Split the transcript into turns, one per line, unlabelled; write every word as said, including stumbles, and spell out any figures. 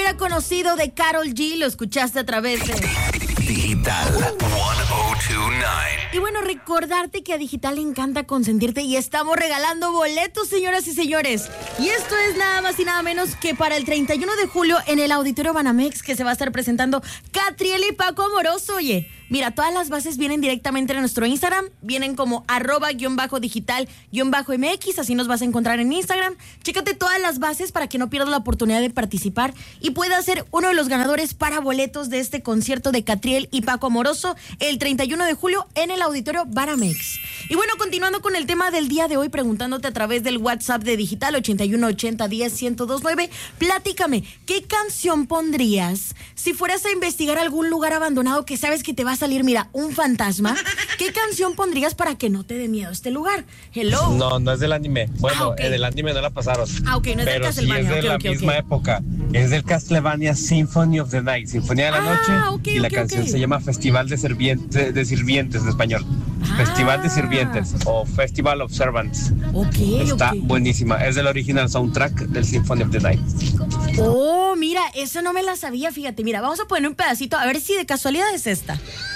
ya conocido de Karol G, lo escuchaste a través de
Digital ciento veintinueve.
Y bueno, recordarte que a Digital le encanta consentirte y estamos regalando boletos, señoras y señores. Y esto es nada más y nada menos que para el treinta y uno de julio en el Auditorio Banamex, que se va a estar presentando Catriel y Paco Amoroso. Oye, mira, todas las bases vienen directamente en nuestro Instagram, vienen como arroba guión bajo digital guión bajo mx, así nos vas a encontrar en Instagram. Chécate todas las bases para que no pierdas la oportunidad de participar y puedas ser uno de los ganadores para boletos de este concierto de Catriel y Paco Amoroso el treinta y uno de julio en el Auditorio Banamex. Y bueno, continuando con el tema del día de hoy, preguntándote a través del WhatsApp de Digital ochenta y uno ochenta diez ciento veintinueve, platícame, ¿qué canción pondrías si fueras a investigar algún lugar abandonado que sabes que te va a salir, mira, un fantasma? ¿Qué canción pondrías para que no te dé miedo este lugar? Hello.
No, no es del anime. Bueno,
Ah, ok.
en el anime no la pasaron.
Ah, ok, no es del
pero sí
Castlevania.
es de
Ok,
la
ok,
misma
ok.
época. Es del Castlevania Symphony of the Night, Sinfonía de la
Ah,
Noche.
ok,
y la
ok,
canción
ok.
se llama Festival de, Serviente- de Sirvientes en español.
Ah.
Festival de Sirvientes o Festival of Servants.
Ok,
Está
ok.
buenísima. Es del original soundtrack del Symphony of the Night.
Oh, mira, eso no me la sabía, fíjate. Mira, vamos a poner un pedacito, a ver si de casualidad es esta.